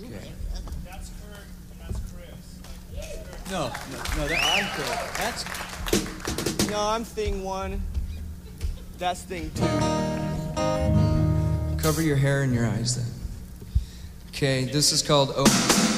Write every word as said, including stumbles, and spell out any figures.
Okay. That's Kurt and that's Chris. No, no, no. That, I'm Kurt. that's No, I'm thing one. That's thing two. Cover your hair and your eyes then. Okay, this is called Oh.